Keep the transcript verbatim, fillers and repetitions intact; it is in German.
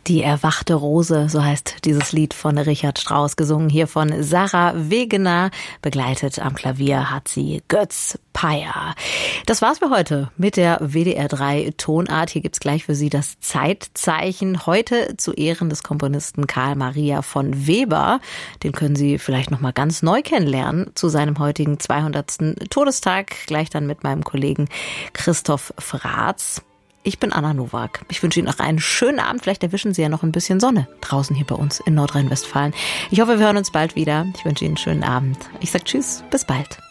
Die erwachte Rose, so heißt dieses Lied von Richard Strauss, gesungen hier von Sarah Wegener. Begleitet am Klavier hat sie Götz Peyer. Das war's für heute mit der W D R drei Tonart. Hier gibt's gleich für Sie das Zeitzeichen. Heute zu Ehren des Komponisten Karl Maria von Weber. Den können Sie vielleicht noch mal ganz neu kennenlernen zu seinem heutigen zweihundertsten Todestag. Gleich dann mit meinem Kollegen Christoph Fraatz. Ich bin Anna Nowak. Ich wünsche Ihnen noch einen schönen Abend. Vielleicht erwischen Sie ja noch ein bisschen Sonne draußen hier bei uns in Nordrhein-Westfalen. Ich hoffe, wir hören uns bald wieder. Ich wünsche Ihnen einen schönen Abend. Ich sage Tschüss, bis bald.